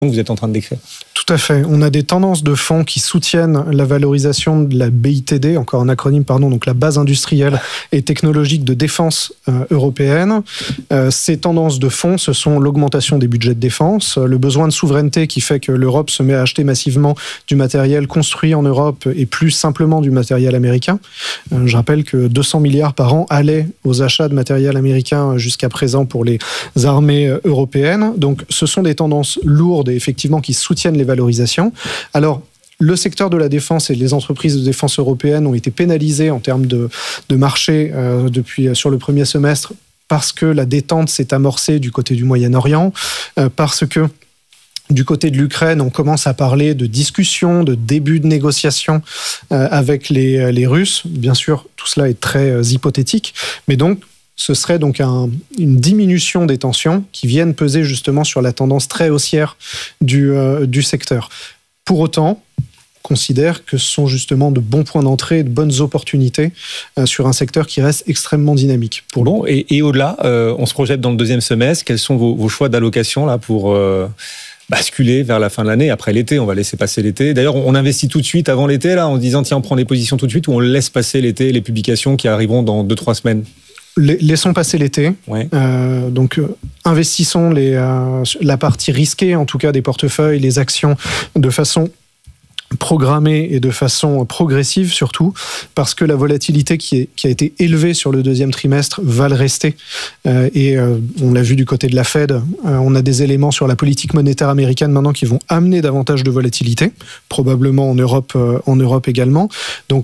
vous êtes en train de décrire. Tout à fait. On a des tendances de fonds qui soutiennent la valorisation de la BITD, encore un acronyme, donc la base industrielle et technologique de défense européenne. Ces tendances de fonds, ce sont l'augmentation des budgets de défense, le besoin de souveraineté qui fait que l'Europe se met à acheter massivement du matériel construit en Europe et plus simplement du matériel américain. Je rappelle que 200 milliards par an allaient aux achats de matériel américain jusqu'à présent pour les armées européennes. Donc ce sont des tendances lourdes et effectivement qui soutiennent les valorisations. Alors, le secteur de la défense et les entreprises de défense européennes ont été pénalisées en termes de marché sur le premier semestre parce que la détente s'est amorcée du côté du Moyen-Orient, parce que du côté de l'Ukraine, on commence à parler de discussions, de début de négociations avec les Russes. Bien sûr, tout cela est très hypothétique, mais donc ce serait donc une diminution des tensions qui viennent peser justement sur la tendance très haussière du secteur. Pour autant, on considère que ce sont justement de bons points d'entrée, de bonnes opportunités sur un secteur qui reste extrêmement dynamique. Et au-delà, on se projette dans le deuxième semestre. Quels sont vos choix d'allocation là pour basculer vers la fin de l'année, après l'été? On va laisser passer l'été. D'ailleurs, on investit tout de suite avant l'été là, en disant tiens, on prend des positions tout de suite, ou on laisse passer l'été, les publications qui arriveront dans 2-3 semaines? Laissons passer l'été. Ouais. Investissons la partie risquée, en tout cas des portefeuilles, les actions, de façon programmée et de façon progressive surtout, parce que la volatilité qui a été élevée sur le deuxième trimestre va le rester. On l'a vu du côté de la Fed, on a des éléments sur la politique monétaire américaine maintenant qui vont amener davantage de volatilité, probablement en Europe également. Donc,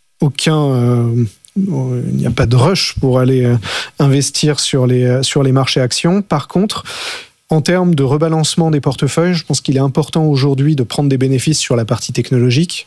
il n'y a pas de rush pour aller investir sur les marchés actions. Par contre, en termes de rebalancement des portefeuilles, je pense qu'il est important aujourd'hui de prendre des bénéfices sur la partie technologique.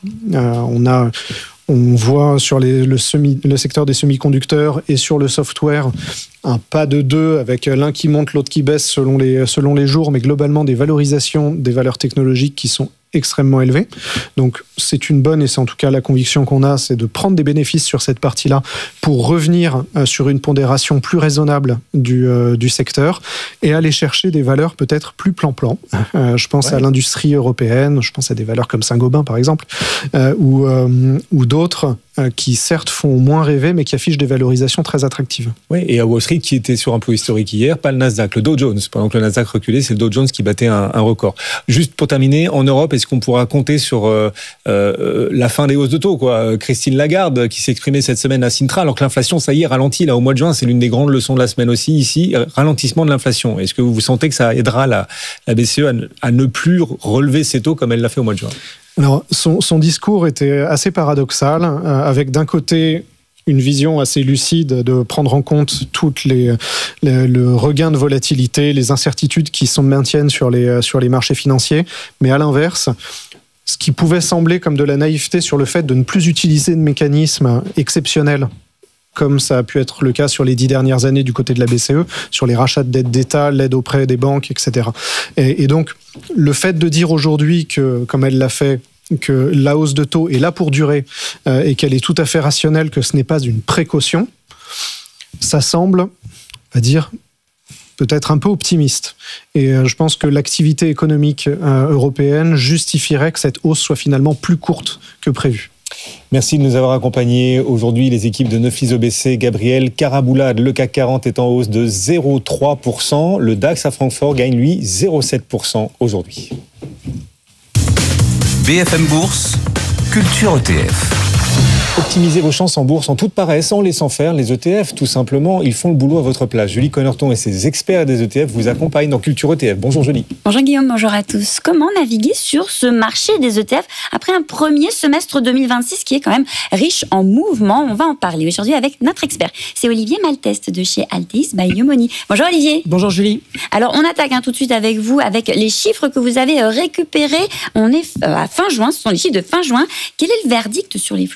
On voit sur le secteur des semi-conducteurs et sur le software un pas de deux avec l'un qui monte, l'autre qui baisse selon les jours, mais globalement des valorisations des valeurs technologiques qui sont extrêmement élevées. Donc c'est une bonne, et c'est en tout cas la conviction qu'on a, c'est de prendre des bénéfices sur cette partie-là pour revenir sur une pondération plus raisonnable du secteur et aller chercher des valeurs peut-être plus plan-plan. Je pense à l'industrie européenne, je pense à des valeurs comme Saint-Gobain par exemple, ou d'autres qui certes font moins rêver, mais qui affichent des valorisations très attractives. Oui, et à Wall Street, qui était sur un peu historique hier, pas le Nasdaq, le Dow Jones. Pendant que le Nasdaq reculait, c'est le Dow Jones qui battait un record. Juste pour terminer, en Europe, est-ce qu'on pourra compter sur la fin des hausses de taux, quoi? Christine Lagarde, qui s'est exprimée cette semaine à Sintra, alors que l'inflation, ça y est, ralentit là au mois de juin, c'est l'une des grandes leçons de la semaine aussi, ici, ralentissement de l'inflation. Est-ce que vous sentez que ça aidera la BCE à ne plus relever ses taux comme elle l'a fait au mois de juin? Alors, son discours était assez paradoxal, avec d'un côté une vision assez lucide de prendre en compte le regain de volatilité, les incertitudes qui se maintiennent sur les marchés financiers, mais à l'inverse, ce qui pouvait sembler comme de la naïveté sur le fait de ne plus utiliser de mécanismes exceptionnels, comme ça a pu être le cas sur les 10 dernières années du côté de la BCE, sur les rachats de dettes d'État, l'aide auprès des banques, etc. Et donc, le fait de dire aujourd'hui que, comme elle l'a fait, que la hausse de taux est là pour durer et qu'elle est tout à fait rationnelle, que ce n'est pas une précaution, ça semble, on va dire, peut-être un peu optimiste. Et je pense que l'activité économique européenne justifierait que cette hausse soit finalement plus courte que prévu. Merci de nous avoir accompagnés aujourd'hui, les équipes de Neuflize OBC. Gabriel Karaboulade, le CAC 40 est en hausse de 0,3%. Le DAX à Francfort gagne, lui, 0,7% aujourd'hui. BFM Bourse, Culture ETF. Optimisez vos chances en bourse en toute paresse, en laissant faire les ETF. Tout simplement, ils font le boulot à votre place. Julie Connerton et ses experts des ETF vous accompagnent dans Culture ETF. Bonjour Julie. Bonjour Guillaume, bonjour à tous. Comment naviguer sur ce marché des ETF après un premier semestre 2026 qui est quand même riche en mouvements? On va en parler aujourd'hui avec notre expert. C'est Olivier Malteste de chez Altis by Yomoni. Bonjour Olivier. Bonjour Julie. Alors on attaque tout de suite avec vous, avec les chiffres que vous avez récupérés. On est à fin juin, ce sont les chiffres de fin juin. Quel est le verdict sur les flux du semestre?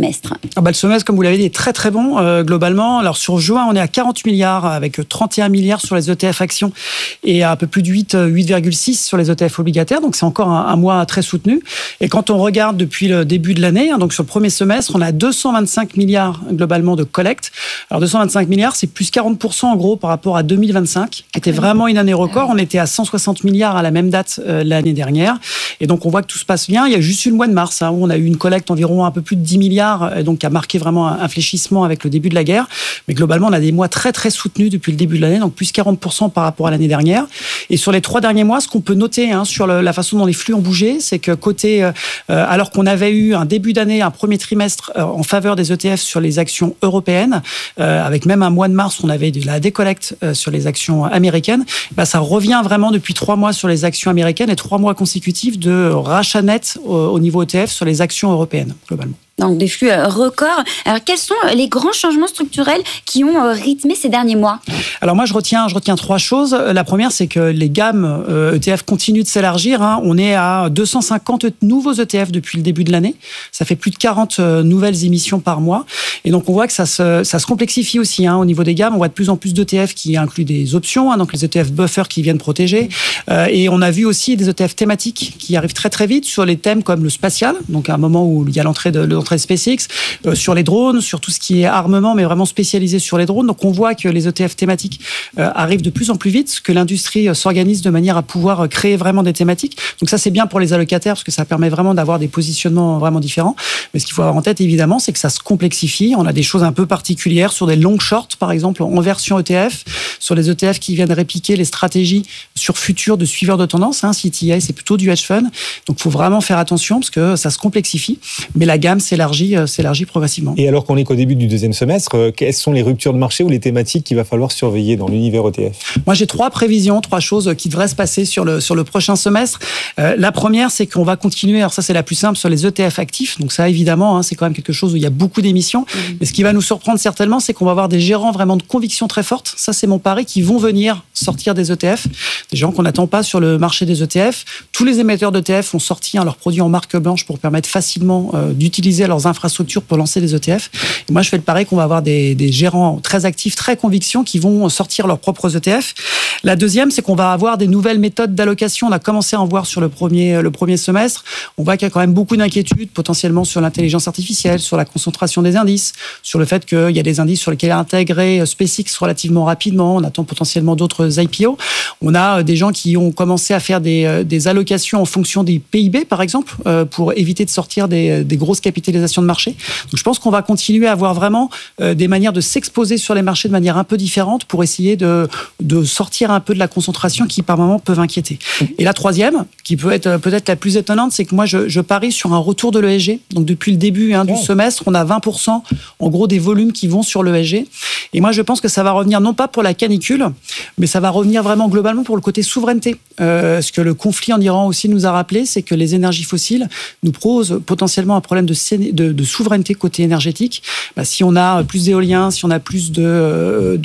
semestre? Le semestre, comme vous l'avez dit, est très très bon globalement. Alors sur juin, on est à 40 milliards avec 31 milliards sur les ETF actions et un peu plus de 8,6 sur les ETF obligataires. Donc c'est encore un mois très soutenu. Et quand on regarde depuis le début de l'année, donc sur le premier semestre, on a 225 milliards globalement de collecte. Alors 225 milliards, c'est plus 40% en gros par rapport à 2025, qui était vraiment une année record. On était à 160 milliards à la même date l'année dernière. Et donc on voit que tout se passe bien. Il y a juste eu le mois de mars où on a eu une collecte environ un peu plus de 10 milliards, donc qui a marqué vraiment un fléchissement avec le début de la guerre. Mais globalement, on a des mois très très soutenus depuis le début de l'année, donc plus 40% par rapport à l'année dernière. Et sur les 3 derniers mois, ce qu'on peut noter sur la façon dont les flux ont bougé, c'est que côté, alors qu'on avait eu un début d'année, un premier trimestre en faveur des ETF sur les actions européennes, avec même un mois de mars, on avait de la décollecte sur les actions américaines, ça revient vraiment depuis 3 mois sur les actions américaines et 3 mois consécutifs de rachat net au niveau ETF sur les actions européennes, globalement. Donc des flux records. Alors quels sont les grands changements structurels qui ont rythmé ces derniers mois? Alors moi je retiens 3 choses. La première, c'est que les gammes ETF continuent de s'élargir. On est à 250 nouveaux ETF depuis le début de l'année. Ça fait plus de 40 nouvelles émissions par mois. Et donc on voit que ça se complexifie aussi au niveau des gammes. On voit de plus en plus d'ETF qui incluent des options, donc les ETF buffer qui viennent protéger. Et on a vu aussi des ETF thématiques qui arrivent très très vite sur les thèmes comme le spatial, donc à un moment où il y a l'entrée de SpaceX, sur les drones, sur tout ce qui est armement, mais vraiment spécialisé sur les drones. Donc on voit que les ETF thématiques arrivent de plus en plus vite, que l'industrie s'organise de manière à pouvoir créer vraiment des thématiques. Donc ça, c'est bien pour les allocataires, parce que ça permet vraiment d'avoir des positionnements vraiment différents. Mais ce qu'il faut avoir en tête, évidemment, c'est que ça se complexifie. On a des choses un peu particulières sur des long shorts, par exemple, en version ETF, sur les ETF qui viennent répliquer les stratégies sur futur de suiveurs de tendance. CTA, c'est plutôt du hedge fund. Donc il faut vraiment faire attention, parce que ça se complexifie. Mais la gamme s'élargit progressivement. Et alors qu'on est qu'au début du deuxième semestre, quelles sont les ruptures de marché ou les thématiques qu'il va falloir surveiller dans l'univers ETF? Moi, j'ai 3 prévisions, 3 choses qui devraient se passer sur le prochain semestre. La première, c'est qu'on va continuer, alors ça c'est la plus simple, sur les ETF actifs. Donc ça, évidemment, c'est quand même quelque chose où il y a beaucoup d'émissions. Mais ce qui va nous surprendre certainement, c'est qu'on va avoir des gérants vraiment de conviction très forte. Ça, c'est mon pari, qui vont venir sortir des ETF. Des gens qu'on n'attend pas sur le marché des ETF. Tous les émetteurs d'ETF ont sorti leurs produits en marque blanche pour permettre facilement d'utiliser leurs infrastructures pour lancer des ETF. Et moi, je fais le pari qu'on va avoir des gérants très actifs, très convictions, qui vont sortir leurs propres ETF. La deuxième, c'est qu'on va avoir des nouvelles méthodes d'allocation. On a commencé à en voir sur le premier semestre. On voit qu'il y a quand même beaucoup d'inquiétudes, potentiellement sur l'intelligence artificielle, sur la concentration des indices, sur le fait qu'il y a des indices sur lesquels intégrer SpaceX relativement rapidement. On attend potentiellement d'autres IPO. On a des gens qui ont commencé à faire des allocations en fonction des PIB, par exemple, pour éviter de sortir des grosses capitalisations de marché. Donc je pense qu'on va continuer à avoir vraiment des manières de s'exposer sur les marchés de manière un peu différente pour essayer de sortir un peu de la concentration qui par moments peuvent inquiéter. Et la troisième, qui peut être peut-être la plus étonnante, c'est que moi je parie sur un retour de l'ESG. Donc depuis le début du semestre, on a 20% en gros des volumes qui vont sur l'ESG. Et moi je pense que ça va revenir non pas pour la canicule, mais ça va revenir vraiment globalement pour le côté souveraineté. Ce que le conflit en Iran aussi nous a rappelé, c'est que les énergies fossiles nous posent potentiellement un problème de souveraineté côté énergétique. Si on a plus d'éolien, si on a plus de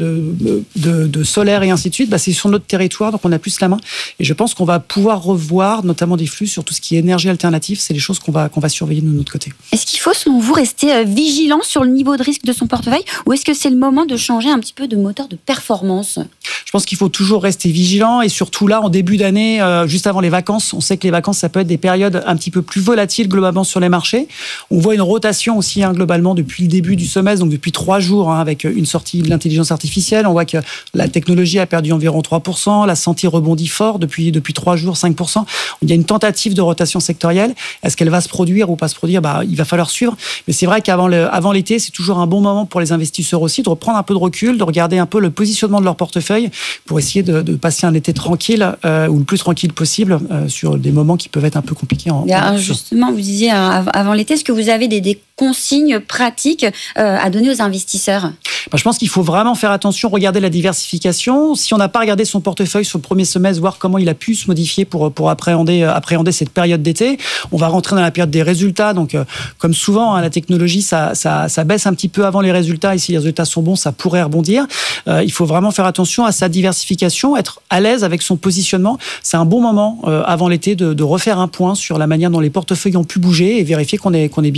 solaire et ainsi de suite, c'est sur notre territoire, donc on a plus la main. Et je pense qu'on va pouvoir revoir notamment des flux sur tout ce qui est énergie alternative. C'est les choses qu'on va surveiller de notre côté. Est-ce qu'il faut, selon vous, rester vigilant sur le niveau de risque de son portefeuille, ou est-ce que c'est le moment de changer un petit peu de moteur de performance? Je pense qu'il faut toujours rester vigilant, et surtout là, en début d'année, juste avant les vacances, on sait que les vacances, ça peut être des périodes un petit peu plus volatiles globalement sur les marchés. On voit une rotation aussi globalement depuis le début du semestre, donc depuis 3 jours, avec une sortie de l'intelligence artificielle. On voit que la technologie a perdu environ 3%, la santé rebondit fort depuis 3 jours, 5%. Il y a une tentative de rotation sectorielle. Est-ce qu'elle va se produire ou pas se produire? Il va falloir suivre. Mais c'est vrai qu'avant l'été, c'est toujours un bon moment pour les investisseurs aussi de reprendre un peu de recul, de regarder un peu le positionnement de leur portefeuille pour essayer de passer un été tranquille ou le plus tranquille possible sur des moments qui peuvent être un peu compliqués. Justement, vous disiez avant l'été, est-ce que vous avez des consignes pratiques à donner aux investisseurs? Je pense qu'il faut vraiment faire attention, regarder la diversification. Si on n'a pas regardé son portefeuille sur le premier semestre, voir comment il a pu se modifier pour appréhender cette période d'été. On va rentrer dans la période des résultats. Donc, comme souvent, la technologie, ça baisse un petit peu avant les résultats. Et si les résultats sont bons, ça pourrait rebondir. Il faut vraiment faire attention à sa diversification, être à l'aise avec son positionnement. C'est un bon moment avant l'été de refaire un point sur la manière dont les portefeuilles ont pu bouger et vérifier qu'on est bien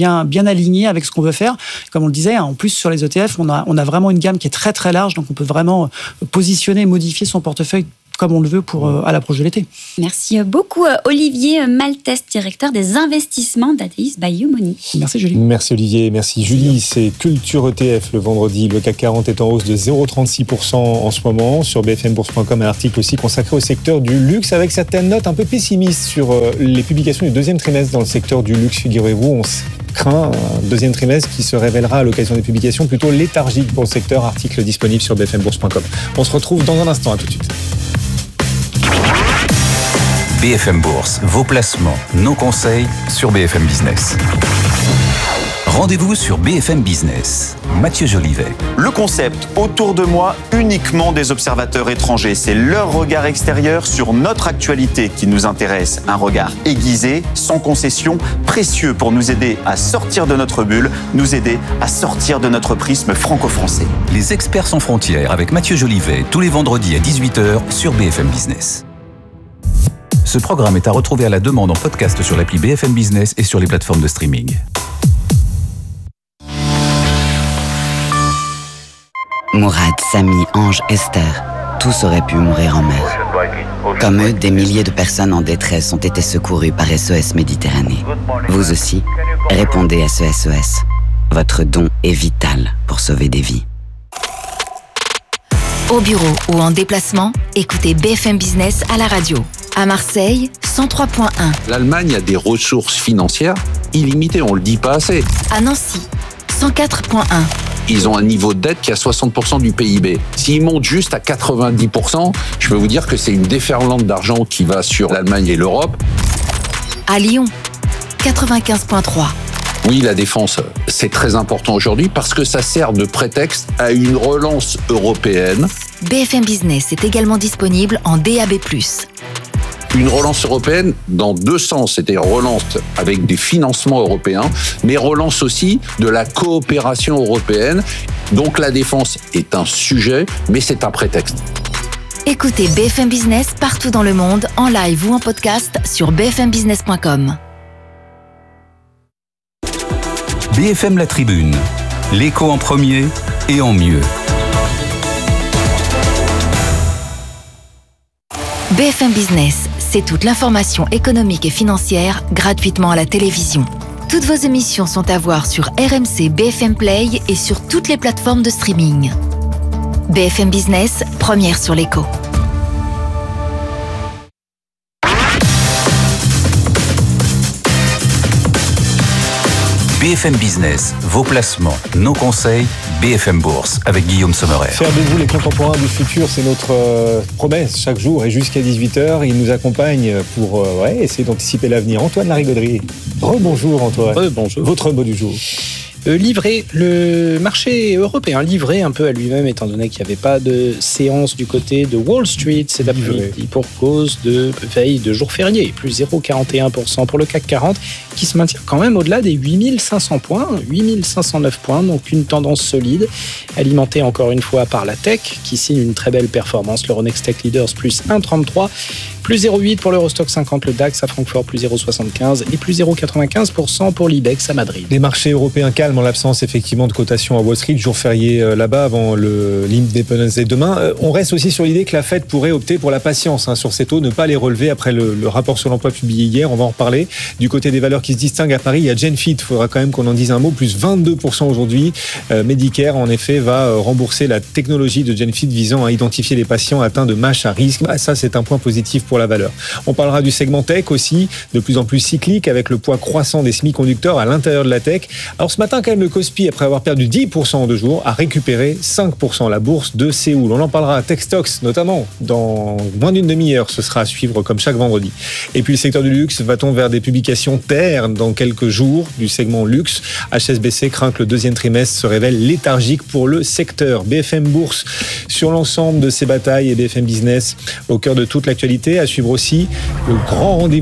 bien aligné avec ce qu'on veut faire. Comme on le disait, en plus sur les ETF, on a vraiment une gamme qui est très très large, donc on peut vraiment positionner, modifier son portefeuille comme on le veut à l'approche de l'été. Merci beaucoup Olivier Malteste, directeur des investissements d'Adeis by YouMoney. Merci Julie. Merci Olivier, merci Julie. C'est Culture ETF le vendredi. Le CAC 40 est en hausse de 0,36% en ce moment. Sur bfmbourse.com, un article aussi consacré au secteur du luxe avec certaines notes un peu pessimistes sur les publications du deuxième trimestre dans le secteur du luxe. Figurez-vous, on craint un deuxième trimestre qui se révélera à l'occasion des publications plutôt léthargique pour le secteur. Article disponible sur bfmbourse.com. On se retrouve dans un instant, à tout de suite. BFM Bourse, vos placements, nos conseils sur BFM Business. Rendez-vous sur BFM Business. Mathieu Jolivet. Le concept autour de moi, uniquement des observateurs étrangers. C'est leur regard extérieur sur notre actualité qui nous intéresse. Un regard aiguisé, sans concession, précieux pour nous aider à sortir de notre bulle, nous aider à sortir de notre prisme franco-français. Les experts sans frontières avec Mathieu Jolivet, tous les vendredis à 18h sur BFM Business. Ce programme est à retrouver à la demande en podcast sur l'appli BFM Business et sur les plateformes de streaming. Mourad, Samy, Ange, Esther, tous auraient pu mourir en mer. Comme eux, des milliers de personnes en détresse ont été secourues par SOS Méditerranée. Vous aussi, répondez à ce SOS. Votre don est vital pour sauver des vies. Au bureau ou en déplacement, écoutez BFM Business à la radio. À Marseille, 103.1. L'Allemagne a des ressources financières illimitées, on le dit pas assez. À Nancy, 104.1. Ils ont un niveau de dette qui est à 60% du PIB. S'ils montent juste à 90%, je peux vous dire que c'est une déferlante d'argent qui va sur l'Allemagne et l'Europe. À Lyon, 95.3. Oui, la défense, c'est très important aujourd'hui parce que ça sert de prétexte à une relance européenne. BFM Business est également disponible en DAB+. Une relance européenne dans deux sens, c'est-à-dire relance avec des financements européens, mais relance aussi de la coopération européenne. Donc la défense est un sujet, mais c'est un prétexte. Écoutez BFM Business partout dans le monde, en live ou en podcast sur bfmbusiness.com. BFM La Tribune, l'écho en premier et en mieux. BFM Business, c'est toute l'information économique et financière gratuitement à la télévision. Toutes vos émissions sont à voir sur RMC BFM Play et sur toutes les plateformes de streaming. BFM Business, première sur l'écho. BFM Business, vos placements, nos conseils, BFM Bourse avec Guillaume Sommerer. Faire de vous les contemporains du futur, c'est notre promesse chaque jour et jusqu'à 18h. Il nous accompagne pour essayer d'anticiper l'avenir. Antoine Larigauderie. Rebonjour Antoine. Bonjour. Votre mot du jour. Livrer le marché européen, livré un peu à lui-même, étant donné qu'il n'y avait pas de séance du côté de Wall Street cet après-midi pour cause de veille de jour férié. Plus 0,41% pour le CAC 40 qui se maintient quand même au-delà des 8500 points, 8509 points, donc une tendance solide, alimentée encore une fois par la tech qui signe une très belle performance. L'Euronext Tech Leaders plus 1,33%. Plus 0,8 pour l'Eurostock 50, le DAX à Francfort, plus 0,75 et plus 0,95% pour l'IBEX à Madrid. Les marchés européens calmes en l'absence effectivement de cotation à Wall Street, jour férié là-bas avant l'Independence Day demain. On reste aussi sur l'idée que la Fed pourrait opter pour la patience sur ces taux, ne pas les relever après le rapport sur l'emploi publié hier, on va en reparler. Du côté des valeurs qui se distinguent à Paris, il y a Genfit, il faudra quand même qu'on en dise un mot, plus 22% aujourd'hui. Medicare en effet va rembourser la technologie de Genfit visant à identifier les patients atteints de MASH à risque. Ça c'est un point positif pour la valeur. On parlera du segment tech aussi, de plus en plus cyclique avec le poids croissant des semi-conducteurs à l'intérieur de la tech. Alors ce matin quand même le Kospi, après avoir perdu 10% en 2 jours, a récupéré 5%, la bourse de Séoul. On en parlera à Techstocks notamment dans moins d'une demi-heure, ce sera à suivre comme chaque vendredi. Et puis le secteur du luxe, va-t-on vers des publications ternes dans quelques jours du segment luxe? HSBC craint que le deuxième trimestre se révèle léthargique pour le secteur. BFM Bourse sur l'ensemble de ces batailles et BFM Business au cœur de toute l'actualité. À suivre aussi le grand rendez-vous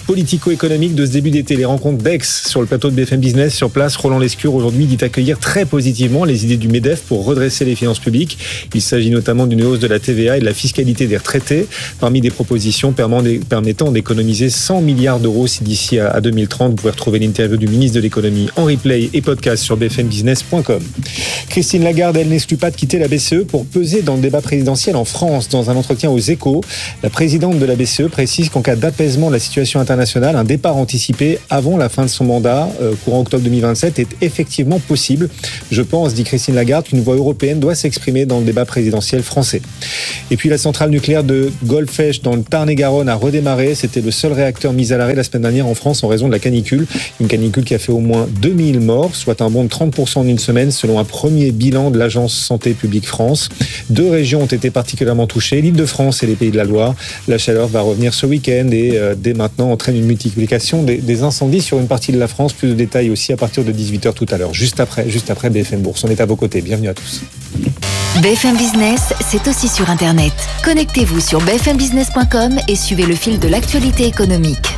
politico-économique de ce début d'été. Les rencontres d'Aix sur le plateau de BFM Business. Sur place, Roland Lescure aujourd'hui dit accueillir très positivement les idées du MEDEF pour redresser les finances publiques. Il s'agit notamment d'une hausse de la TVA et de la fiscalité des retraités, parmi des propositions permettant d'économiser 100 milliards d'euros d'ici à 2030. Vous pouvez retrouver l'interview du ministre de l'économie en replay et podcast sur bfmbusiness.com. Christine Lagarde, elle n'exclut pas de quitter la BCE pour peser dans le débat présidentiel en France. Dans un entretien aux Échos, la présidente de la BCE précise qu'en cas d'apaisement de la situation internationale, un départ anticipé avant la fin de son mandat, courant octobre 2027, est effectivement possible. Je pense, dit Christine Lagarde, qu'une voix européenne doit s'exprimer dans le débat présidentiel français. Et puis la centrale nucléaire de Golfech dans le Tarn-et-Garonne a redémarré. C'était le seul réacteur mis à l'arrêt la semaine dernière en France en raison de la canicule. Une canicule qui a fait au moins 2000 morts, soit un bond de 30% en une semaine selon un premier bilan de l'Agence Santé publique France. 2 régions ont été particulièrement touchées, l'Île-de-France et les Pays de la Loire. La chaleur va revenir ce week-end et dès maintenant entraîne une multiplication des incendies sur une partie de la France. Plus de détails aussi à partir de 18h tout à l'heure, juste après BFM Bourse. On est à vos côtés. Bienvenue à tous. BFM Business, c'est aussi sur Internet. Connectez-vous sur bfmbusiness.com et suivez le fil de l'actualité économique.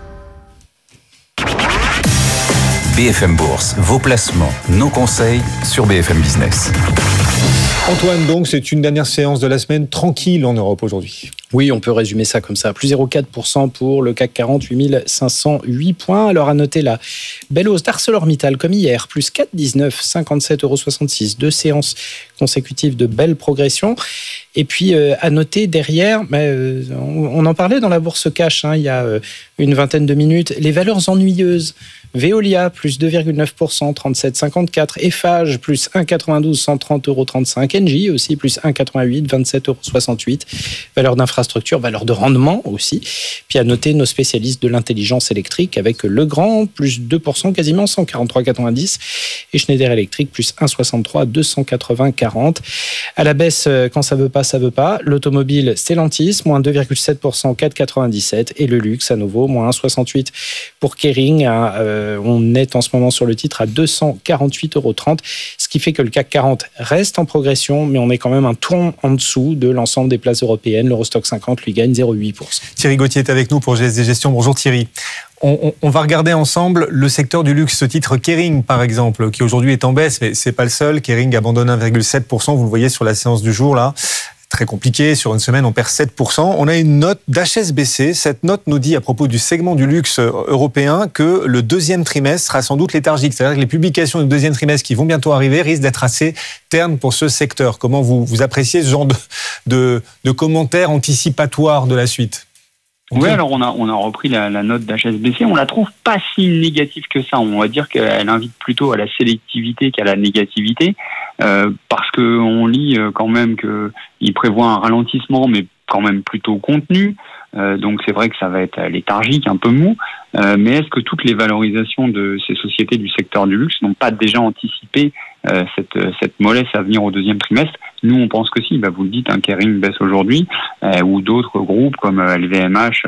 BFM Bourse, vos placements, nos conseils sur BFM Business. Antoine, donc, c'est une dernière séance de la semaine tranquille en Europe aujourd'hui. Oui, on peut résumer ça comme ça. Plus 0,4% pour le CAC 40, 8508 points. Alors, à noter la belle hausse d'ArcelorMittal, comme hier, plus 4,19, 57,66 €. 2 séances consécutives de belle progression. Et puis, à noter derrière, on en parlait dans la bourse cash, il y a une vingtaine de minutes, les valeurs ennuyeuses. Veolia, plus 2,9%, 37,54. Eiffage, plus 1,92, 130,35 €. Engie aussi, plus 1,88, 27,68 €. Valeur d'infrastructure, valeur de rendement aussi. Puis à noter nos spécialistes de l'intelligence électrique avec Legrand, plus 2%, quasiment 143,90. Et Schneider Electric, plus 1,63, 280,40. À la baisse, quand ça veut pas. L'automobile, Stellantis, moins 2,7%, 4,97. Et le luxe, à nouveau, moins 1,68 pour Kering. On est en ce moment sur le titre à 248,30 €, ce qui fait que le CAC 40 reste en progression, mais on est quand même un ton en dessous de l'ensemble des places européennes. L'Eurostock 50 lui gagne 0,8%. Thierry Gauthier est avec nous pour GSD Gestion. Bonjour Thierry. On va regarder ensemble le secteur du luxe, ce titre Kering par exemple, qui aujourd'hui est en baisse, mais c'est pas le seul. Kering abandonne 1,7%, vous le voyez sur la séance du jour là. Très compliqué, sur une semaine on perd 7%. On a une note d'HSBC, cette note nous dit à propos du segment du luxe européen que le deuxième trimestre sera sans doute léthargique, c'est-à-dire que les publications du deuxième trimestre qui vont bientôt arriver risquent d'être assez ternes pour ce secteur. Comment vous appréciez ce genre de commentaires anticipatoires de la suite ? Oui, alors on a repris la note d'HSBC. On la trouve pas si négative que ça. On va dire qu'elle invite plutôt à la sélectivité qu'à la négativité, parce que on lit quand même qu'il prévoit un ralentissement, mais quand même plutôt contenu. Donc c'est vrai que ça va être léthargique, un peu mou. Mais est-ce que toutes les valorisations de ces sociétés du secteur du luxe n'ont pas déjà anticipé cette mollesse à venir au deuxième trimestre? Nous, on pense que si. Vous le dites, Kering baisse aujourd'hui, ou d'autres groupes comme LVMH,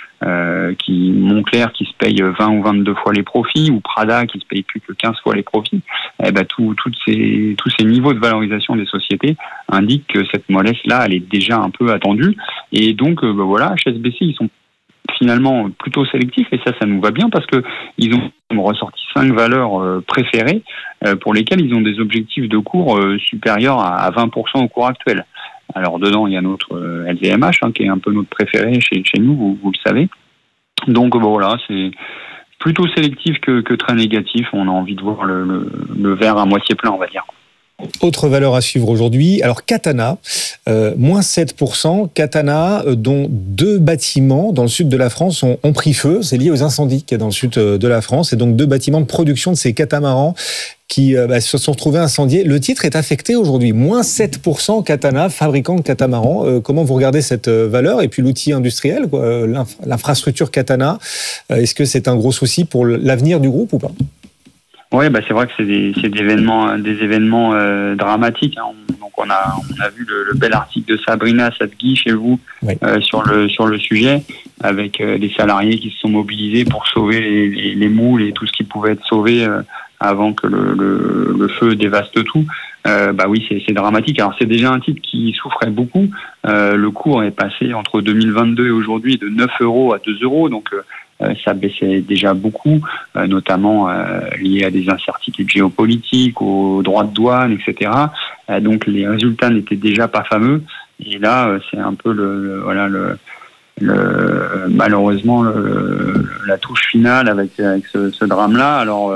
Moncler qui se paye 20 ou 22 fois les profits, ou Prada qui se paye plus que 15 fois les profits. Tous ces niveaux de valorisation des sociétés indiquent que cette mollesse-là, elle est déjà un peu attendue. Et donc, HSBC, ils sont finalement plutôt sélectifs, et ça nous va bien parce que ils ont ressorti 5 valeurs préférées pour lesquelles ils ont des objectifs de cours supérieurs à 20% au cours actuel. Alors dedans, il y a notre LVMH qui est un peu notre préféré chez nous, vous le savez. Donc c'est plutôt sélectif que très négatif. On a envie de voir le verre à moitié plein, on va dire. Autre valeur à suivre aujourd'hui, alors Katana, moins 7%. Katana, dont 2 bâtiments dans le sud de la France ont pris feu. C'est lié aux incendies qu'il y a dans le sud de la France. Et donc 2 bâtiments de production de ces catamarans qui se sont retrouvés incendiés. Le titre est affecté aujourd'hui. Moins 7% Katana, fabricant de catamarans. Comment vous regardez cette valeur? Et puis l'outil industriel, l'infrastructure Katana, est-ce que c'est un gros souci pour l'avenir du groupe ou pas? Oui, c'est vrai que c'est des événements dramatiques. Donc on a vu le bel article de Sabrina Sadghi chez vous, oui, sur le sujet, avec les salariés qui se sont mobilisés pour sauver les moules et tout ce qui pouvait être sauvé avant que le feu dévaste tout. Oui, c'est dramatique. Alors c'est déjà un titre qui souffrait beaucoup. Le cours est passé entre 2022 et aujourd'hui de 9 € à 2 €. Donc ça baissait déjà beaucoup, notamment lié à des incertitudes géopolitiques, aux droits de douane, etc. Donc les résultats n'étaient déjà pas fameux. Et là, c'est un peu malheureusement la touche finale avec ce drame-là. Alors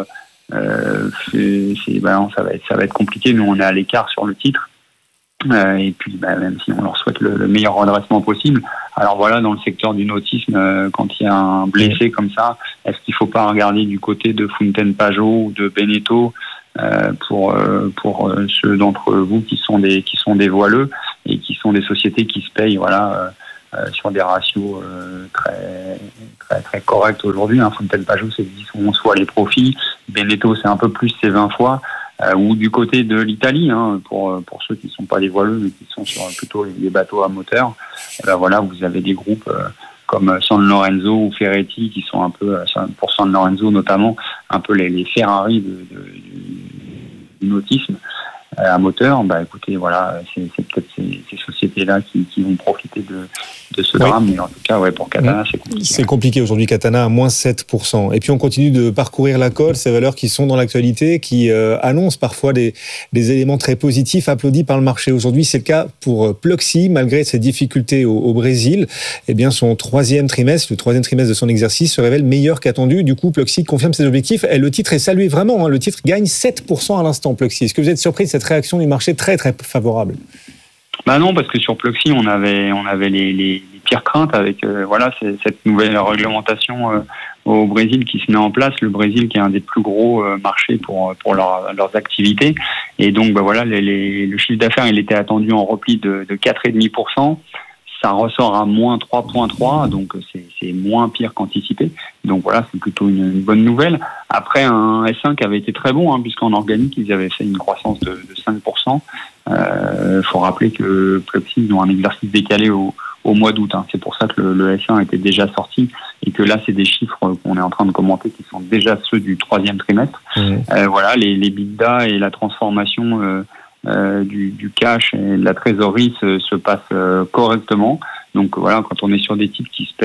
ça va être compliqué. Nous, on est à l'écart sur le titre. Et puis, même si on leur souhaite le meilleur redressement possible. Alors voilà, dans le secteur du nautisme, quand il y a un blessé comme ça, est-ce qu'il ne faut pas regarder du côté de Fountaine Pajot ou de Beneteau pour ceux d'entre vous qui sont des voileux et qui sont des sociétés qui se payent sur des ratios très très très corrects aujourd'hui. Fountaine Pajot, c'est 10 ou 11 fois les profits. Beneteau, c'est un peu plus, c'est 20 fois. Ou du côté de l'Italie, pour ceux qui ne sont pas des voileux, mais qui sont sur plutôt les bateaux à moteur. Vous avez des groupes comme San Lorenzo ou Ferretti qui sont un peu, pour San Lorenzo notamment, un peu les Ferrari du nautisme à moteur. Écoutez, c'est peut-être ces sociétés-là qui vont profiter de ce drame, mais en tout cas, pour Katana, c'est compliqué. C'est compliqué aujourd'hui, Katana à moins 7%. Et puis on continue de parcourir la colle, ces valeurs qui sont dans l'actualité, qui annoncent parfois des éléments très positifs, applaudis par le marché. Aujourd'hui, c'est le cas pour Pluxee, malgré ses difficultés au Brésil. Eh bien, le troisième trimestre de son exercice se révèle meilleur qu'attendu. Du coup, Pluxee confirme ses objectifs et le titre est salué vraiment. Le titre gagne 7% à l'instant, Pluxee. Est-ce que vous êtes surpris de cette réaction du marché très très favorable? Non, parce que sur Pluxee, on avait les pires craintes avec cette nouvelle réglementation au Brésil qui se met en place. Le Brésil qui est un des plus gros marchés pour leurs activités. Et donc, le chiffre d'affaires, il était attendu en repli de 4,5%. Ça ressort à moins 3,3, donc c'est moins pire qu'anticipé. Donc c'est plutôt une bonne nouvelle. Après, un S5 avait été très bon, puisqu'en organique, ils avaient fait une croissance de 5%. Faut rappeler que Pluxee, ils ont un exercice décalé au mois d'août. C'est pour ça que le S1 était déjà sorti et que là, c'est des chiffres qu'on est en train de commenter qui sont déjà ceux du troisième trimestre. Les EBITDA et la transformation du cash et de la trésorerie se passent correctement. Donc quand on est sur des titres qui se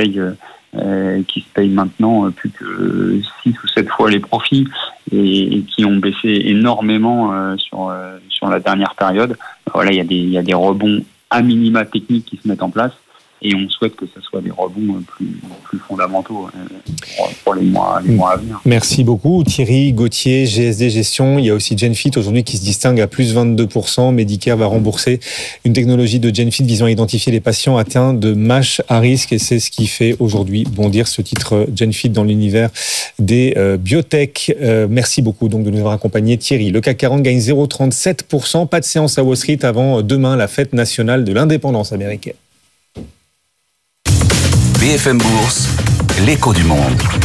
payent maintenant plus que 6 ou 7 fois les profits et qui ont baissé énormément sur la dernière période, il y a des rebonds à minima techniques qui se mettent en place. Et on souhaite que ce soit des rebonds plus fondamentaux pour les mois à venir. Merci beaucoup Thierry Gauthier, GSD Gestion. Il y a aussi Genfit aujourd'hui qui se distingue à plus 22%. Medicare va rembourser une technologie de Genfit visant à identifier les patients atteints de MASH à risque. Et c'est ce qui fait aujourd'hui bondir ce titre Genfit dans l'univers des biotech. Merci beaucoup donc de nous avoir accompagnés Thierry. Le CAC 40 gagne 0,37%. Pas de séance à Wall Street avant demain, la fête nationale de l'indépendance américaine. BFM Bourse, l'écho du monde.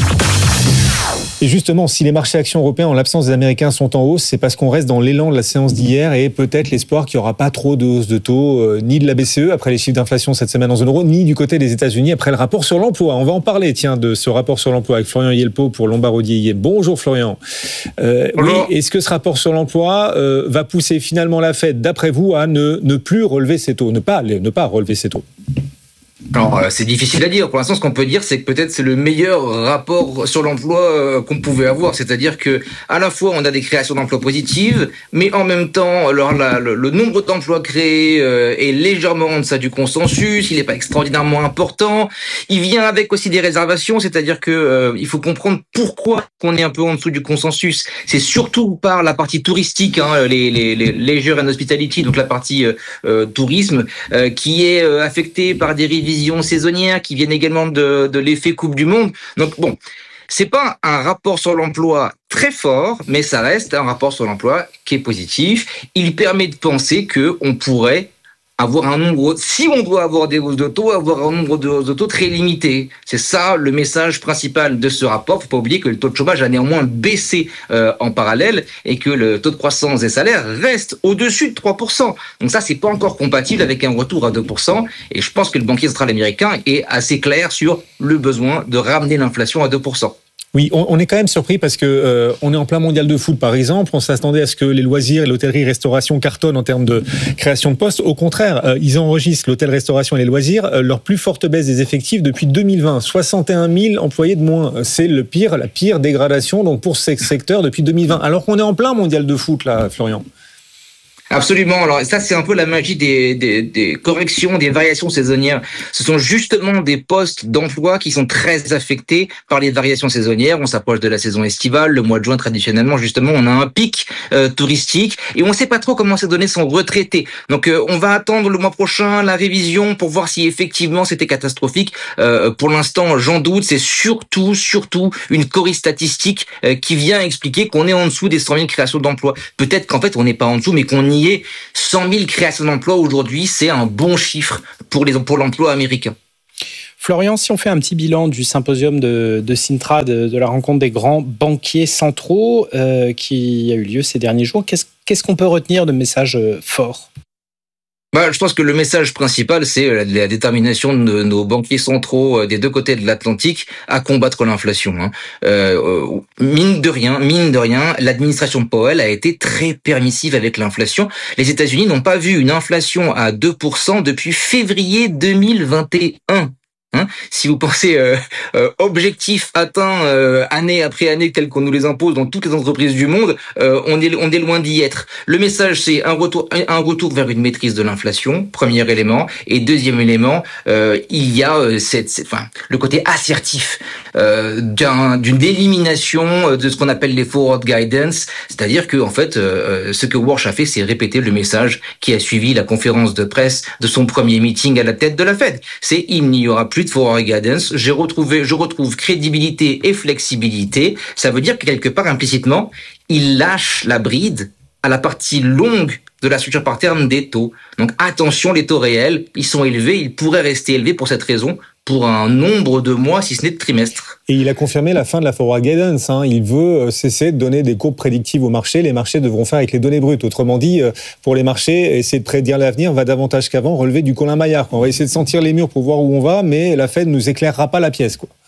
Et justement, si les marchés actions européens, en l'absence des Américains, sont en hausse, c'est parce qu'on reste dans l'élan de la séance d'hier et peut-être l'espoir qu'il n'y aura pas trop de hausse de taux, ni de la BCE après les chiffres d'inflation cette semaine en zone euro, ni du côté des États-Unis après le rapport sur l'emploi. On va en parler, de ce rapport sur l'emploi avec Florian Yelpo pour Lombard-Odier. Bonjour Florian. Bonjour. Oui, est-ce que ce rapport sur l'emploi va pousser finalement la Fed, d'après vous, à ne plus relever ses taux, ne pas relever ses taux? Alors, c'est difficile à dire. Pour l'instant, ce qu'on peut dire, c'est que peut-être c'est le meilleur rapport sur l'emploi qu'on pouvait avoir. C'est-à-dire que, à la fois, on a des créations d'emplois positives, mais en même temps, le nombre d'emplois créés est légèrement en deçà du consensus. Il n'est pas extraordinairement important. Il vient avec aussi des réservations. C'est-à-dire que il faut comprendre pourquoi on est un peu en dessous du consensus. C'est surtout par la partie touristique, les leisure and hospitality, donc la partie tourisme, qui est affectée par des révisions saisonnières qui viennent également de l'effet Coupe du Monde. Donc c'est pas un rapport sur l'emploi très fort, mais ça reste un rapport sur l'emploi qui est positif. Il permet de penser que on pourrait avoir un nombre, si on doit avoir des hausses de taux, avoir un nombre de hausses de taux très limité. C'est ça le message principal de ce rapport. Faut pas oublier que le taux de chômage a néanmoins baissé en parallèle et que le taux de croissance des salaires reste au-dessus de 3%. Donc ça, c'est pas encore compatible avec un retour à 2%. Et je pense que le banquier central américain est assez clair sur le besoin de ramener l'inflation à 2%. Oui, on est quand même surpris parce que on est en plein mondial de foot, par exemple. On s'attendait à ce que les loisirs et l'hôtellerie-restauration cartonnent en termes de création de postes. Au contraire, ils enregistrent, l'hôtel-restauration et les loisirs, leur plus forte baisse des effectifs depuis 2020. 61 000 employés de moins. C'est la pire dégradation donc pour ces secteurs depuis 2020. Alors qu'on est en plein mondial de foot, là, Florian. Absolument. Alors ça, c'est un peu la magie des corrections, des variations saisonnières. Ce sont justement des postes d'emploi qui sont très affectés par les variations saisonnières. On s'approche de la saison estivale. Le mois de juin, traditionnellement, justement, on a un pic touristique et on ne sait pas trop comment ces données sont retraitées. Donc, on va attendre le mois prochain la révision pour voir si effectivement c'était catastrophique. Pour l'instant, j'en doute. C'est surtout une choriste statistique qui vient expliquer qu'on est en dessous des 100 000 créations d'emplois. Peut-être qu'en fait, on n'est pas en dessous, mais qu'on y 100 000 créations d'emplois aujourd'hui, c'est un bon chiffre pour l'emploi américain. Florian, si on fait un petit bilan du symposium de Sintra, de la rencontre des grands banquiers centraux qui a eu lieu ces derniers jours, qu'est-ce qu'on peut retenir de messages forts ? Je pense que le message principal, c'est la détermination de nos banquiers centraux des deux côtés de l'Atlantique à combattre l'inflation. Mine de rien, l'administration Powell a été très permissive avec l'inflation. Les États-Unis n'ont pas vu une inflation à 2% depuis février 2021. Si vous pensez objectif atteint année après année tel qu'on nous les impose dans toutes les entreprises du monde, on est loin d'y être. Le message, c'est un retour vers une maîtrise de l'inflation, premier élément, et deuxième élément, il y a le côté assertif d'une élimination de ce qu'on appelle les forward guidance, c'est-à-dire que en fait, ce que Warsh a fait, c'est répéter le message qui a suivi la conférence de presse de son premier meeting à la tête de la Fed. C'est il n'y aura plus de forward guidance, je retrouve crédibilité et flexibilité. Ça veut dire que quelque part, implicitement, il lâche la bride à la partie longue de la structure par terme des taux. Donc attention, les taux réels, ils sont élevés, ils pourraient rester élevés pour cette raison, pour un nombre de mois, si ce n'est de trimestres. Et il a confirmé la fin de la forward guidance. Il veut cesser de donner des courbes prédictives aux marchés. Les marchés devront faire avec les données brutes. Autrement dit, pour les marchés, essayer de prédire l'avenir va davantage qu'avant relever du Colin Maillard. On va essayer de sentir les murs pour voir où on va, mais la Fed ne nous éclairera pas la pièce, quoi.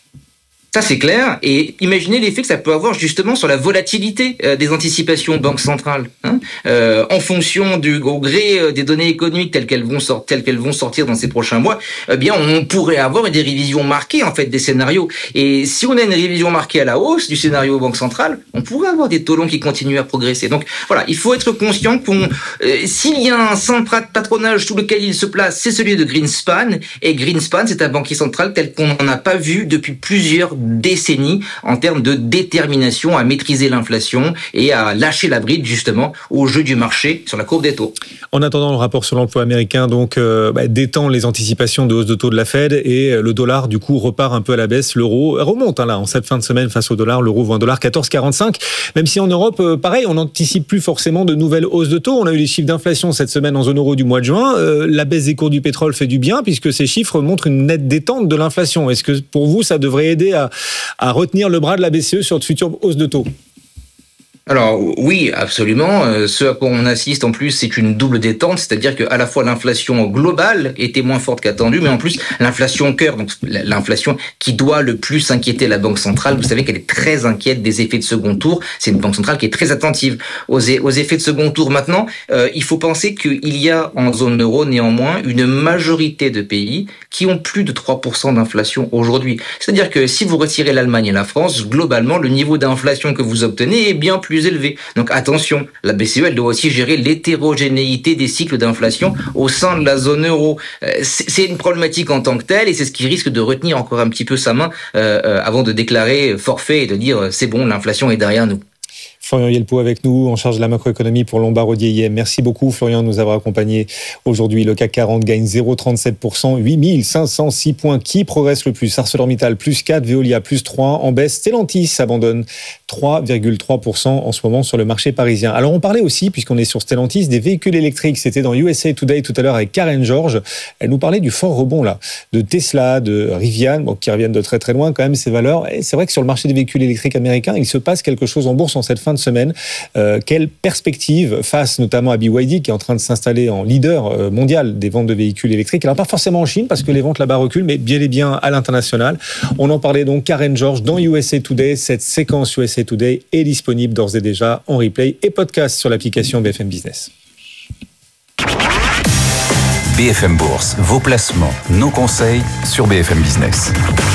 Ça, c'est clair. Et imaginez l'effet que ça peut avoir justement sur la volatilité des anticipations banques centrales. En fonction au gré des données économiques telles qu'elles vont sortir dans ces prochains mois, on pourrait avoir des révisions marquées en fait des scénarios. Et si on a une révision marquée à la hausse du scénario banque centrale, on pourrait avoir des taux longs qui continuent à progresser. Donc voilà, il faut être conscient s'il y a un centre patronage sous lequel il se place, c'est celui de Greenspan. Et Greenspan, c'est un banquier central tel qu'on n'en a pas vu depuis plusieurs décennies en termes de détermination à maîtriser l'inflation et à lâcher la bride justement au jeu du marché sur la courbe des taux. En attendant, le rapport sur l'emploi américain donc détend les anticipations de hausse de taux de la Fed et le dollar du coup repart un peu à la baisse. L'euro remonte là en cette fin de semaine face au dollar. L'euro vaut $1,1445. Même si en Europe, pareil, on n'anticipe plus forcément de nouvelles hausses de taux. On a eu les chiffres d'inflation cette semaine en zone euro du mois de juin. La baisse des cours du pétrole fait du bien puisque ces chiffres montrent une nette détente de l'inflation. Est-ce que pour vous, ça devrait aider à retenir le bras de la BCE sur de futures hausses de taux? Alors oui, absolument. Ce à quoi on assiste en plus, c'est une double détente, c'est-à-dire que à la fois l'inflation globale était moins forte qu'attendue, mais en plus l'inflation cœur, donc l'inflation qui doit le plus inquiéter la Banque centrale. Vous savez qu'elle est très inquiète des effets de second tour. C'est une Banque centrale qui est très attentive aux effets de second tour. Maintenant, il faut penser qu'il y a en zone euro néanmoins une majorité de pays qui ont plus de 3% d'inflation aujourd'hui. C'est-à-dire que si vous retirez l'Allemagne et la France, globalement, le niveau d'inflation que vous obtenez est bien plus élevé. Donc attention, la BCE, elle doit aussi gérer l'hétérogénéité des cycles d'inflation au sein de la zone euro. C'est une problématique en tant que telle et c'est ce qui risque de retenir encore un petit peu sa main avant de déclarer forfait et de dire c'est bon, l'inflation est derrière nous. Florian Yelpo avec nous, en charge de la macroéconomie pour Lombard Odier IM. Merci beaucoup Florian de nous avoir accompagnés aujourd'hui. Le CAC 40 gagne 0,37%, 8506 points. Qui progresse le plus? ArcelorMittal plus 4, Veolia plus 3. En baisse, Stellantis abandonne 3,3% en ce moment sur le marché parisien. Alors on parlait aussi, puisqu'on est sur Stellantis, des véhicules électriques. C'était dans USA Today tout à l'heure avec Karen George. Elle nous parlait du fort rebond là, de Tesla, de Rivian, qui reviennent de très très loin quand même ces valeurs. Et c'est vrai que sur le marché des véhicules électriques américains, il se passe quelque chose en bourse en cette fin de de semaine. Quelle perspective face notamment à BYD qui est en train de s'installer en leader mondial des ventes de véhicules électriques. Alors pas forcément en Chine parce que les ventes là-bas reculent, mais bien et bien à l'international. On en parlait donc Karen George dans USA Today. Cette séquence USA Today est disponible d'ores et déjà en replay et podcast sur l'application BFM Business. BFM Bourse, vos placements, nos conseils sur BFM Business.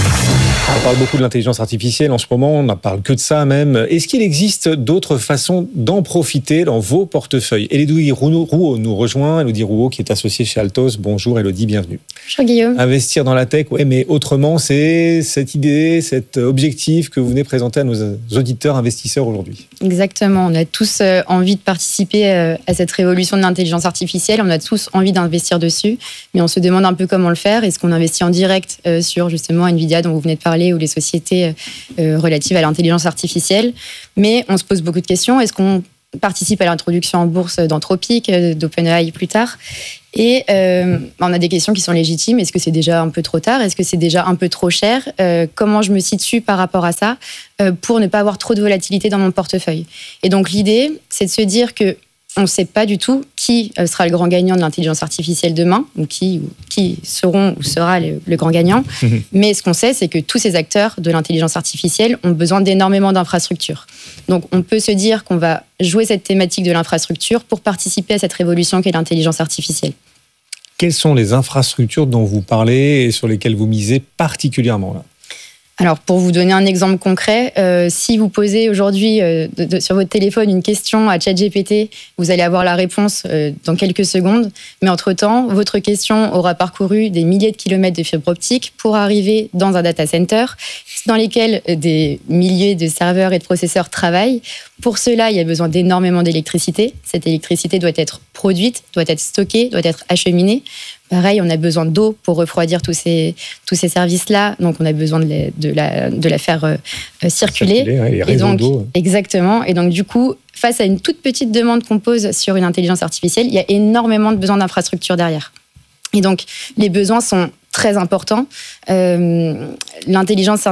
On parle beaucoup de l'intelligence artificielle en ce moment, on n'en parle que de ça même. Est-ce qu'il existe d'autres façons d'en profiter dans vos portefeuilles ? Élodie Rouault nous rejoint. Élodie Rouault qui est associée chez Altos. Bonjour Élodie, bienvenue. Bonjour Guillaume. Investir dans la tech, ouais, mais autrement, c'est cette idée, cet objectif que vous venez présenter à nos auditeurs investisseurs aujourd'hui. Exactement, on a tous envie de participer à cette révolution de l'intelligence artificielle, on a tous envie d'investir dessus, mais on se demande un peu comment le faire. Est-ce qu'on investit en direct sur justement Nvidia dont vous venez de parler ou les sociétés relatives à l'intelligence artificielle? Mais on se pose beaucoup de questions. Est-ce qu'on participe à l'introduction en bourse d'Anthropic, d'OpenAI plus tard? Et on a des questions qui sont légitimes. Est-ce que c'est déjà un peu trop tard? Est-ce que c'est déjà un peu trop cher? Comment je me situe par rapport à ça pour ne pas avoir trop de volatilité dans mon portefeuille? Et donc l'idée, c'est de se dire que on ne sait pas du tout qui sera le grand gagnant de l'intelligence artificielle demain, ou qui seront ou sera le grand gagnant. Mais ce qu'on sait, c'est que tous ces acteurs de l'intelligence artificielle ont besoin d'énormément d'infrastructures. Donc on peut se dire qu'on va jouer cette thématique de l'infrastructure pour participer à cette révolution qu'est l'intelligence artificielle. Quelles sont les infrastructures dont vous parlez et sur lesquelles vous misez particulièrement là ? Alors, pour vous donner un exemple concret, si vous posez aujourd'hui sur votre téléphone une question à ChatGPT, vous allez avoir la réponse dans quelques secondes. Mais entre-temps, votre question aura parcouru des milliers de kilomètres de fibre optique pour arriver dans un data center dans lesquels des milliers de serveurs et de processeurs travaillent. Pour cela, il y a besoin d'énormément d'électricité. Cette électricité doit être produite, doit être stockée, doit être acheminée. Pareil, on a besoin d'eau pour refroidir tous ces services-là. Donc, on a besoin de la faire circuler. Les réseaux d'eau. Exactement. Et donc, du coup, face à une toute petite demande qu'on pose sur une intelligence artificielle, il y a énormément de besoins d'infrastructures derrière. Et donc, les besoins sont très important. L'agence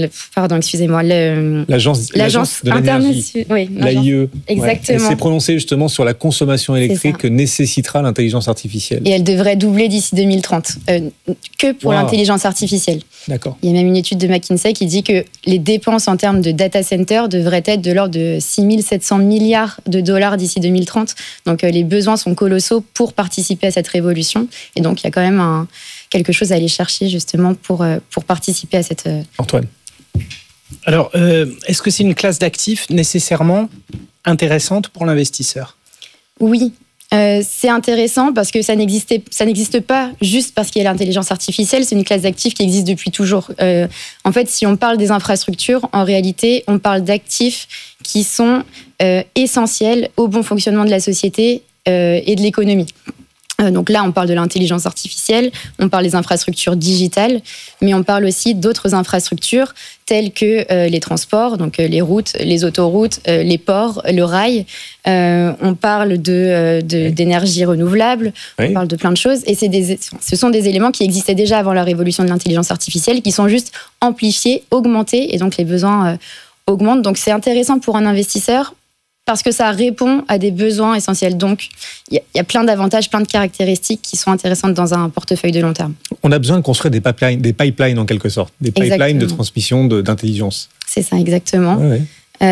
de l'énergie, oui, l'AIE. Exactement. Elle s'est prononcée justement sur la consommation électrique que nécessitera l'intelligence artificielle. Et elle devrait doubler d'ici 2030, que pour l'intelligence artificielle. D'accord. Il y a même une étude de McKinsey qui dit que les dépenses en termes de data center devraient être de l'ordre de 6 700 milliards de dollars d'ici 2030. Donc les besoins sont colossaux pour participer à cette révolution. Et donc il y a quand même quelque chose à aller chercher justement pour participer à cette... Antoine. Alors, est-ce que c'est une classe d'actifs nécessairement intéressante pour l'investisseur ? Oui. C'est intéressant parce que ça n'existe pas juste parce qu'il y a l'intelligence artificielle, c'est une classe d'actifs qui existe depuis toujours. En fait, si on parle des infrastructures, en réalité, on parle d'actifs qui sont essentiels au bon fonctionnement de la société et de l'économie. Donc là, on parle de l'intelligence artificielle, on parle des infrastructures digitales, mais on parle aussi d'autres infrastructures telles que les transports, donc les routes, les autoroutes, les ports, le rail. On parle d'énergie renouvelable, on parle de plein de choses. Et ce sont des éléments qui existaient déjà avant la révolution de l'intelligence artificielle, qui sont juste amplifiés, augmentés, et donc les besoins augmentent. Donc c'est intéressant pour un investisseur, parce que ça répond à des besoins essentiels. Donc, il y a plein d'avantages, plein de caractéristiques qui sont intéressantes dans un portefeuille de long terme. On a besoin de construire des pipelines en quelque sorte, des pipelines de transmission d'intelligence. C'est ça, exactement. Ouais.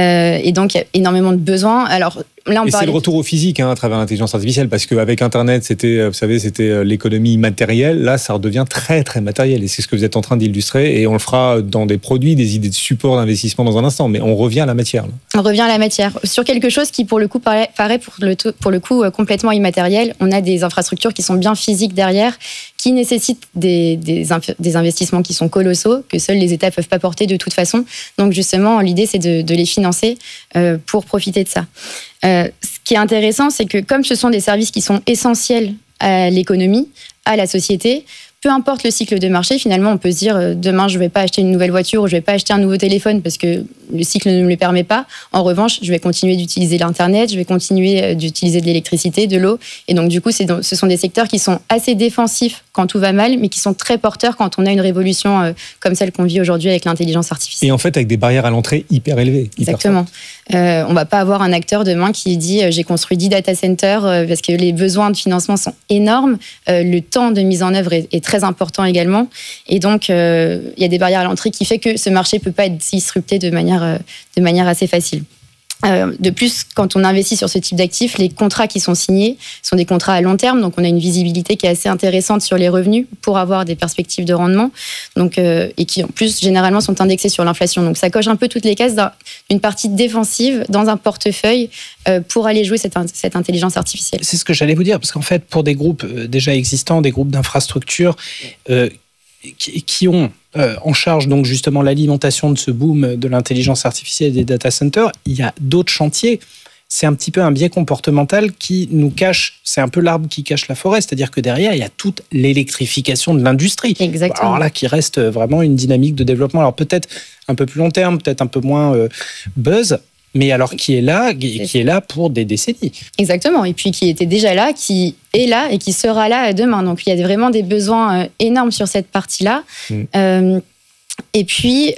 Et donc, il y a énormément de besoins. Alors, là, c'est le retour au physique à travers l'intelligence artificielle, parce qu'avec Internet, c'était l'économie matérielle. Là, ça redevient très, très matériel. Et c'est ce que vous êtes en train d'illustrer. Et on le fera dans des produits, des idées de support d'investissement dans un instant. Mais on revient à la matière. Là. On revient à la matière. Sur quelque chose qui, pour le coup, paraît pour le coup complètement immatériel. On a des infrastructures qui sont bien physiques derrière, qui nécessitent des investissements qui sont colossaux, que seuls les États ne peuvent pas porter de toute façon. Donc, justement, l'idée, c'est de les financer pour profiter de ça. Ce qui est intéressant, c'est que comme ce sont des services qui sont essentiels à l'économie, à la société, peu importe le cycle de marché, finalement, on peut se dire demain, je ne vais pas acheter une nouvelle voiture ou je ne vais pas acheter un nouveau téléphone parce que le cycle ne me le permet pas. En revanche, je vais continuer d'utiliser l'Internet, je vais continuer d'utiliser de l'électricité, de l'eau. Et donc, du coup, ce sont des secteurs qui sont assez défensifs quand tout va mal, mais qui sont très porteurs quand on a une révolution comme celle qu'on vit aujourd'hui avec l'intelligence artificielle. Et en fait, avec des barrières à l'entrée hyper élevées. Exactement. On ne va pas avoir un acteur demain qui dit j'ai construit 10 data centers parce que les besoins de financement sont énormes. Le temps de mise en œuvre est très important également. Et donc, il y a des barrières à l'entrée qui fait que ce marché ne peut pas être disrupté de manière assez facile. De plus, quand on investit sur ce type d'actifs, les contrats qui sont signés sont des contrats à long terme, donc on a une visibilité qui est assez intéressante sur les revenus pour avoir des perspectives de rendement, donc, et qui en plus généralement sont indexés sur l'inflation. Donc ça coche un peu toutes les cases d'une partie défensive dans un portefeuille pour aller jouer cette intelligence artificielle. C'est ce que j'allais vous dire, parce qu'en fait, pour des groupes déjà existants, des groupes d'infrastructures qui ont en charge donc justement l'alimentation de ce boom de l'intelligence artificielle et des data centers, il y a d'autres chantiers. C'est un petit peu un biais comportemental qui nous cache, c'est un peu l'arbre qui cache la forêt, c'est-à-dire que derrière, il y a toute l'électrification de l'industrie. Exactement. Alors là, qui reste vraiment une dynamique de développement, alors peut-être un peu plus long terme, peut-être un peu moins buzz, mais alors qui est là pour des décennies. Exactement, et puis qui était déjà là, qui est là et qui sera là demain. Donc il y a vraiment des besoins énormes sur cette partie-là. Et puis...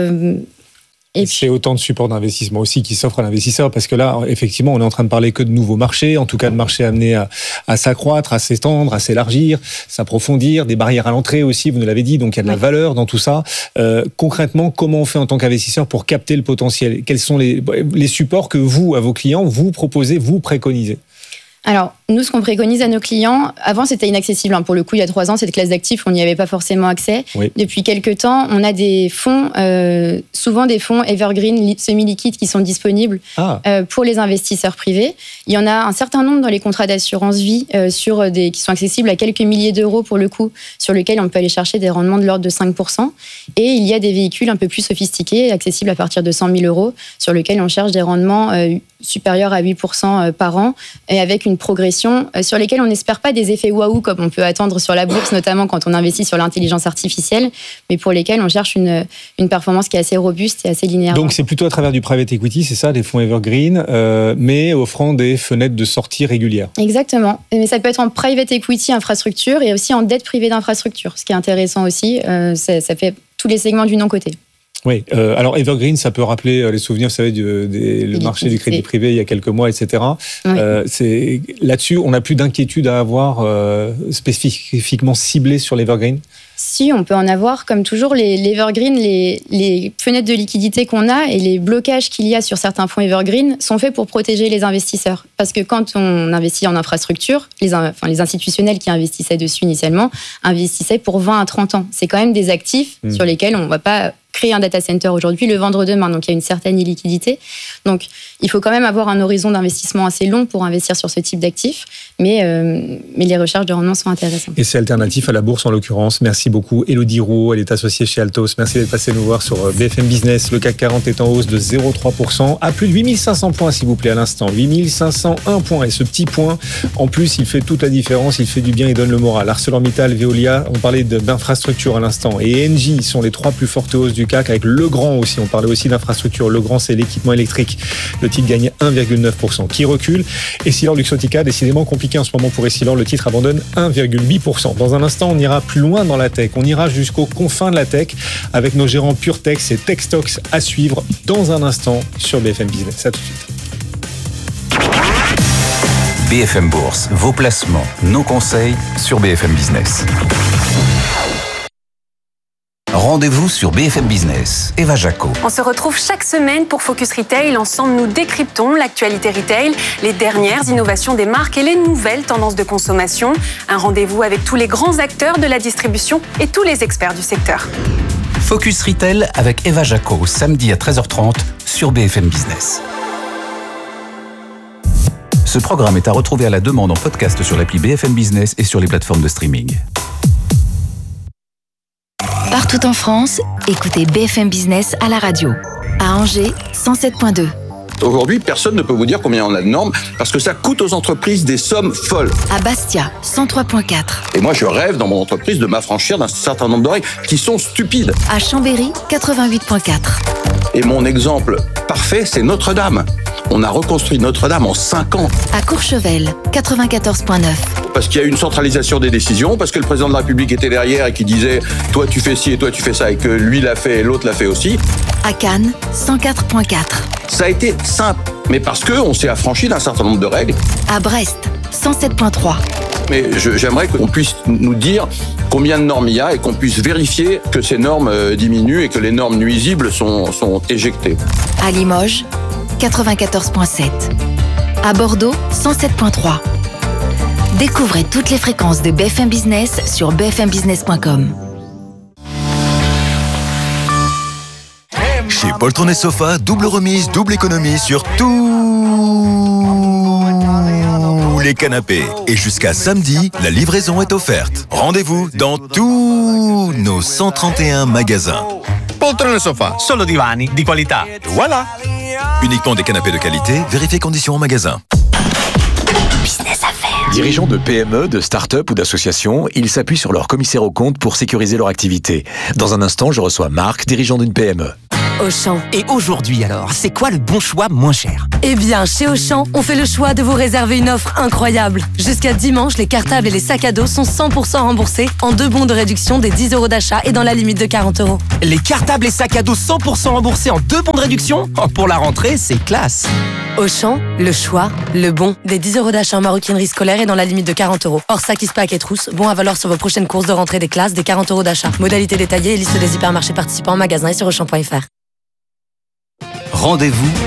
c'est autant de supports d'investissement aussi qui s'offrent à l'investisseur, parce que là, effectivement, on est en train de parler que de nouveaux marchés, en tout cas de marchés amenés à s'accroître, à s'étendre, à s'élargir, s'approfondir, des barrières à l'entrée aussi, vous nous l'avez dit, donc il y a de la valeur dans tout ça. Concrètement, comment on fait en tant qu'investisseur pour capter le potentiel ? Quels sont les supports que vous, à vos clients, vous proposez, vous préconisez ? Alors, nous, ce qu'on préconise à nos clients, avant, c'était inaccessible. Pour le coup, il y a 3 ans, cette classe d'actifs, on n'y avait pas forcément accès. Oui. Depuis quelques temps, on a des fonds, souvent des fonds evergreen, semi-liquides, qui sont disponibles pour les investisseurs privés. Il y en a un certain nombre dans les contrats d'assurance vie qui sont accessibles à quelques milliers d'euros pour le coup, sur lesquels on peut aller chercher des rendements de l'ordre de 5%. Et il y a des véhicules un peu plus sophistiqués, accessibles à partir de 100 000 euros, sur lesquels on cherche des rendements supérieurs à 8% par an, et avec une progression sur lesquelles on n'espère pas des effets waouh comme on peut attendre sur la bourse, notamment quand on investit sur l'intelligence artificielle, mais pour lesquelles on cherche une performance qui est assez robuste et assez linéaire. Donc c'est plutôt à travers du private equity, c'est ça, des fonds evergreen, mais offrant des fenêtres de sortie régulières. Exactement, mais ça peut être en private equity infrastructure et aussi en dette privée d'infrastructure, ce qui est intéressant aussi, ça fait tous les segments du non-coté. Oui, alors Evergreen, ça peut rappeler les souvenirs, vous savez, le marché du crédit privé il y a quelques mois, etc. Oui. Là-dessus, on n'a plus d'inquiétude à avoir spécifiquement ciblée sur l'Evergreen ? Si, on peut en avoir, comme toujours, l'Evergreen, les fenêtres de liquidité qu'on a et les blocages qu'il y a sur certains fonds Evergreen sont faits pour protéger les investisseurs. Parce que quand on investit en infrastructure, les institutionnels qui investissaient dessus initialement investissaient pour 20 à 30 ans. C'est quand même des actifs sur lesquels on ne va pas créer un data center aujourd'hui, le vendre demain. Donc, il y a une certaine illiquidité. Donc, il faut quand même avoir un horizon d'investissement assez long pour investir sur ce type d'actifs. Mais les recherches de rendement sont intéressantes. Et c'est alternatif à la bourse, en l'occurrence. Merci beaucoup, Élodie Rouault. Elle est associée chez Altos. Merci d'être passée nous voir sur BFM Business. Le CAC 40 est en hausse de 0,3%. À plus de 8500 points, s'il vous plaît, à l'instant. 8501 points. Et ce petit point, en plus, il fait toute la différence. Il fait du bien, il donne le moral. ArcelorMittal, Veolia, on parlait d'infrastructure à l'instant. Et Engie sont les 3 plus fortes hausses du CAC, avec Legrand aussi. On parlait aussi d'infrastructure. Legrand, c'est l'équipement électrique. Le titre gagne 1,9%. Qui recule? EssilorLuxottica, décidément compliqué en ce moment pour Essilor. Le titre abandonne 1,8%. Dans un instant, on ira plus loin dans la tech. On ira jusqu'aux confins de la tech avec nos gérants PureTech et TechStocks à suivre dans un instant sur BFM Business. À tout de suite. BFM Bourse, vos placements, nos conseils sur BFM Business. Rendez-vous sur BFM Business. Eva Jaco. On se retrouve chaque semaine pour Focus Retail. Ensemble, nous décryptons l'actualité retail, les dernières innovations des marques et les nouvelles tendances de consommation. Un rendez-vous avec tous les grands acteurs de la distribution et tous les experts du secteur. Focus Retail avec Eva Jaco, samedi à 13h30 sur BFM Business. Ce programme est à retrouver à la demande en podcast sur l'appli BFM Business et sur les plateformes de streaming. Partout en France, écoutez BFM Business à la radio. À Angers, 107.2. Aujourd'hui, personne ne peut vous dire combien on a de normes parce que ça coûte aux entreprises des sommes folles. À Bastia, 103.4. Et moi, je rêve dans mon entreprise de m'affranchir d'un certain nombre de règles qui sont stupides. À Chambéry, 88.4. Et mon exemple parfait, c'est Notre-Dame. On a reconstruit Notre-Dame en 5 ans. À Courchevel, 94.9. Parce qu'il y a eu une centralisation des décisions, parce que le président de la République était derrière et qui disait « toi tu fais ci et toi tu fais ça » et que lui l'a fait et l'autre l'a fait aussi. À Cannes, 104.4. Ça a été simple, mais parce qu'on s'est affranchi d'un certain nombre de règles. À Brest, 107.3. Mais j'aimerais qu'on puisse nous dire combien de normes il y a et qu'on puisse vérifier que ces normes diminuent et que les normes nuisibles sont éjectées. À Limoges, 94.7. À Bordeaux, 107.3. Découvrez toutes les fréquences de BFM Business sur bfmbusiness.com. Chez Poltron et Sofa, double remise, double économie sur tous les canapés. Et jusqu'à samedi, la livraison est offerte. Rendez-vous dans tous nos 131 magasins. Poltron et Sofa, solo divani di qualità. Voilà. Uniquement des canapés de qualité, vérifiez conditions en magasin. Business Affaires. Dirigeants de PME, de start-up ou d'associations, ils s'appuient sur leur commissaire aux comptes pour sécuriser leur activité. Dans un instant, je reçois Marc, dirigeant d'une PME. Auchan. Et aujourd'hui alors, c'est quoi le bon choix moins cher? Eh bien, chez Auchan, on fait le choix de vous réserver une offre incroyable. Jusqu'à dimanche, les cartables et les sacs à dos sont 100% remboursés en 2 bons de réduction des 10 € d'achat et dans la limite de 40 €. Les cartables et sacs à dos 100% remboursés en 2 bons de réduction? Oh, pour la rentrée, c'est classe. Auchan, le choix, le bon. Des 10 € d'achat en maroquinerie scolaire et dans la limite de 40 €. Hors sac, pack et trousse, bon à valoir sur vos prochaines courses de rentrée des classes, des 40 € d'achat. Modalité détaillée et liste des hypermarchés participants en magasin et sur Auchan.fr. Rendez-vous